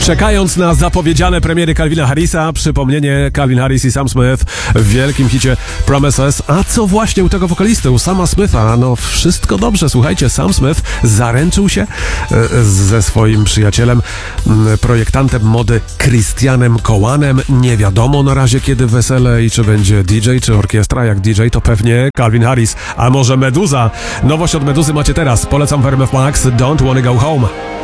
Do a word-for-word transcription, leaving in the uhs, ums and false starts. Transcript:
Czekając na zapowiedziane premiery Calvina Harrisa, przypomnienie Calvin Harris i Sam Smith w wielkim hicie Promises. A co właśnie u tego wokalisty, u Sama Smitha? No wszystko dobrze, słuchajcie, Sam Smith zaręczył się ze swoim przyjacielem, projektantem mody Christianem Cołanem. Nie wiadomo na razie kiedy wesele i czy będzie D J, czy orkiestra. Jak D J to pewnie Calvin Harris, a może Meduza. Nowość od Meduzy macie teraz. Polecam w R M F Max, Don't Wanna Go Home.